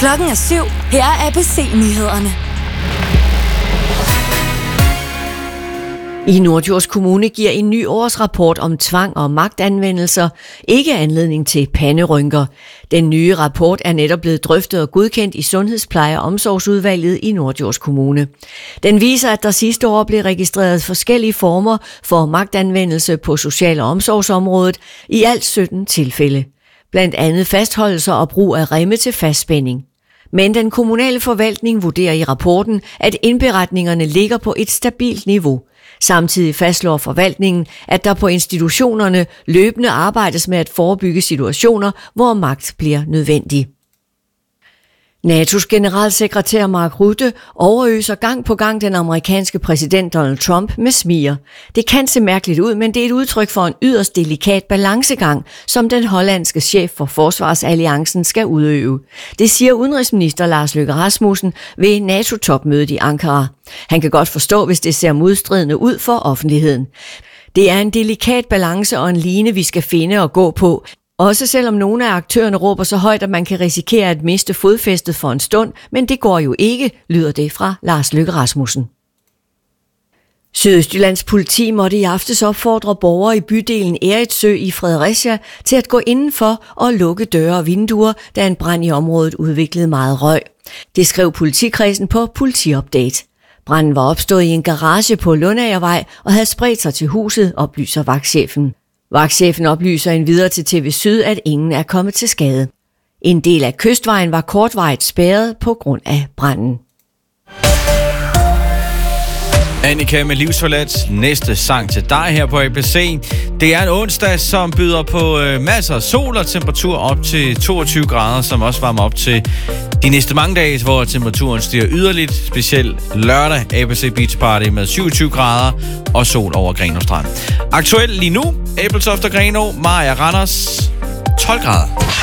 Klokken er 7. Her er ABC-nyhederne. I Norddjurs Kommune giver en ny årsrapport om tvang og magtanvendelser ikke anledning til panderynker. Den nye rapport er netop blevet drøftet og godkendt i Sundhedspleje- og Omsorgsudvalget i Norddjurs Kommune. Den viser, at der sidste år blev registreret forskellige former for magtanvendelse på social- og omsorgsområdet i alt 17 tilfælde. Blandt andet fastholdelser og brug af remme til fastspænding. Men den kommunale forvaltning vurderer i rapporten, at indberetningerne ligger på et stabilt niveau. Samtidig fastslår forvaltningen, at der på institutionerne løbende arbejdes med at forebygge situationer, hvor magt bliver nødvendig. NATO's generalsekretær Mark Rutte overøser gang på gang den amerikanske præsident Donald Trump med smiger. Det kan se mærkeligt ud, men det er et udtryk for en yderst delikat balancegang, som den hollandske chef for Forsvarsalliancen skal udøve. Det siger udenrigsminister Lars Løkke Rasmussen ved NATO-topmødet i Ankara. Han kan godt forstå, hvis det ser modstridende ud for offentligheden. Det er en delikat balance og en line, vi skal finde og gå på. Også selvom nogle af aktørerne råber så højt, at man kan risikere at miste fodfæstet for en stund, men det går jo ikke, lyder det fra Lars Løkke Rasmussen. Sydøstjyllands politi måtte i aftes opfordre borgere i bydelen Eritsø i Fredericia til at gå indenfor og lukke døre og vinduer, da en brand i området udviklede meget røg. Det skrev politikredsen på Politiupdate. Branden var opstået i en garage på Lundagervej og havde spredt sig til huset, oplyser vagtchefen. Vagtchefen oplyser endvidere til TV Syd, at ingen er kommet til skade. En del af kystvejen var kortvarigt spærret på grund af branden. Annika med Livsforladt. Næste sang til dig her på ABC. Det er en onsdag, som byder på masser af sol og temperatur op til 22 grader, som også varmer op til de næste mange dage, hvor temperaturen stiger yderligt. Specielt lørdag, ABC Beach Party med 27 grader og sol over Grenaa Strand. Aktuelt lige nu, Ebeltoft og Grenaa, Maja Randers, 12 grader.